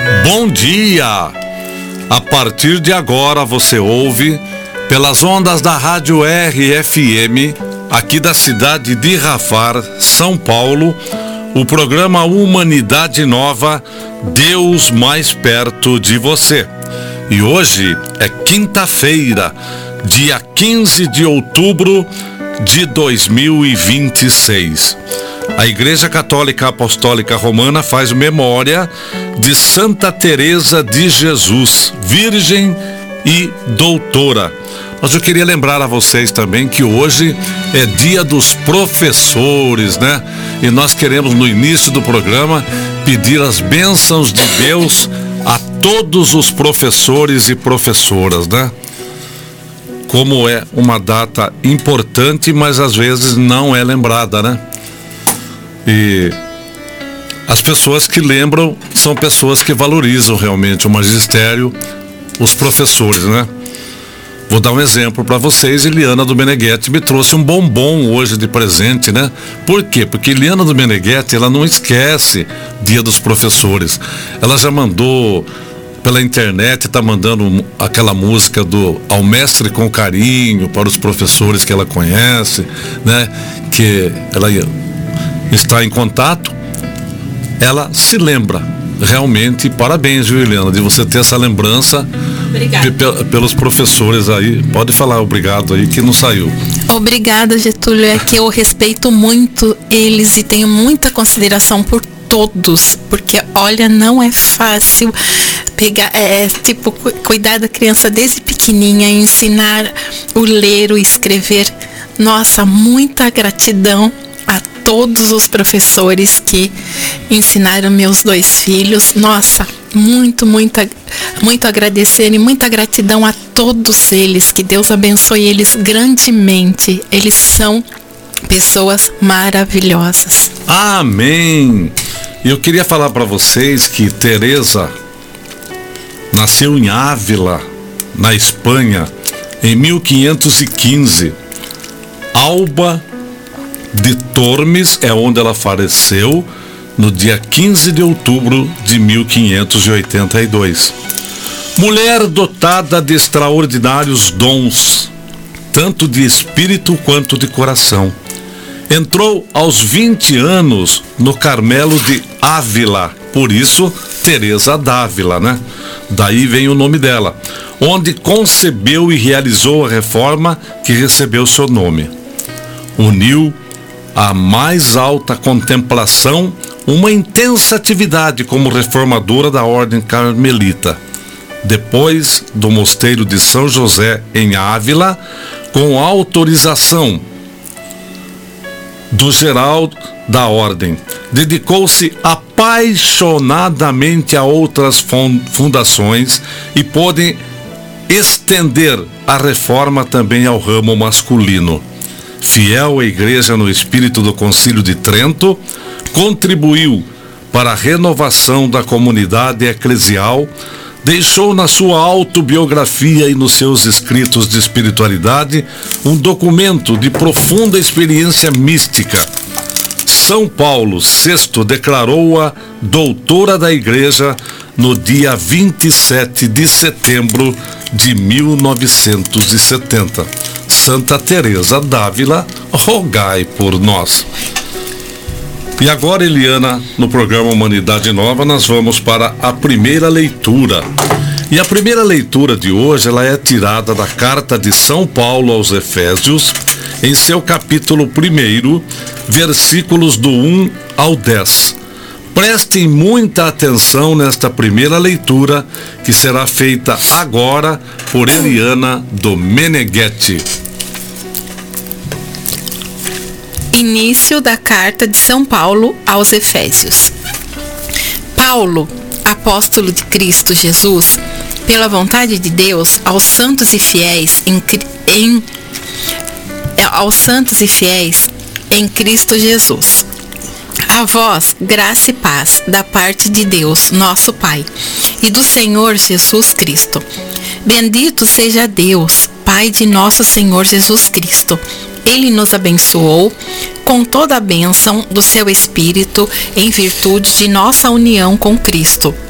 Bom dia! A partir de agora você ouve, pelas ondas da Rádio RFM, aqui da cidade de Rafar, São Paulo, o programa Humanidade Nova, Deus mais perto de você. E hoje é quinta-feira, dia 15 de outubro de 2026. A Igreja Católica Apostólica Romana faz memória de Santa Teresa de Jesus, virgem e doutora. Mas eu queria lembrar a vocês também que hoje é dia dos professores, né? E nós queremos, no início do programa, pedir as bênçãos de Deus a todos os professores e professoras, né? Como é uma data importante, mas às vezes não é lembrada, né? E as pessoas que lembram são pessoas que valorizam realmente o magistério, os professores, né? Vou dar um exemplo para vocês. Eliana do Meneghetti me trouxe um bombom hoje de presente, né? Por quê? Porque Eliana do Meneghetti, ela não esquece Dia dos Professores. Ela já mandou pela internet, está mandando aquela música do Ao Mestre com Carinho para os professores que ela conhece, né? Que ela está em contato, ela se lembra realmente. Parabéns, viu, Eliana, de você ter essa lembrança. Pelos professores aí. Pode falar obrigado aí, que não saiu. Obrigada, Getúlio, é que eu respeito muito eles e tenho muita consideração por todos, porque olha, não é fácil pegar, cuidar da criança desde pequenininha, ensinar o ler, o escrever. Nossa, muita gratidão a todos os professores que ensinaram meus dois filhos. Nossa, muito agradecer e muita gratidão a todos eles. Que Deus abençoe eles grandemente. Eles são pessoas maravilhosas. Amém! Eu queria falar para vocês que Teresa nasceu em Ávila, na Espanha, em 1515. Alba de Tormes é onde ela faleceu, no dia 15 de outubro de 1582. Mulher dotada de extraordinários dons, tanto de espírito quanto de coração. Entrou aos 20 anos no Carmelo de Ávila, por isso Teresa d'Ávila, né? Daí vem o nome dela, onde concebeu e realizou a reforma que recebeu seu nome. Uniu a mais alta contemplação, uma intensa atividade como reformadora da ordem carmelita. Depois do mosteiro de São José em Ávila, com autorização do geral da ordem, dedicou-se apaixonadamente a outras fundações e pôde estender a reforma também ao ramo masculino. Fiel à Igreja no espírito do Concílio de Trento, contribuiu para a renovação da comunidade eclesial, deixou na sua autobiografia e nos seus escritos de espiritualidade um documento de profunda experiência mística. São Paulo VI declarou-a doutora da Igreja no dia 27 de setembro de 1970. Santa Teresa d'Ávila, rogai por nós. E agora, Eliana, no programa Humanidade Nova, nós vamos para a primeira leitura. E a primeira leitura de hoje, ela é tirada da carta de São Paulo aos Efésios, em seu capítulo 1, versículos do 1 ao 10. Prestem muita atenção nesta primeira leitura, que será feita agora por Eliana do Meneghetti. Início da carta de São Paulo aos Efésios. Paulo, apóstolo de Cristo Jesus, pela vontade de Deus, aos santos e fiéis em Cristo Jesus. A vós, graça e paz da parte de Deus, nosso Pai, e do Senhor Jesus Cristo. Bendito seja Deus, Pai de nosso Senhor Jesus Cristo. Ele nos abençoou com toda a bênção do seu Espírito em virtude de nossa união com Cristo,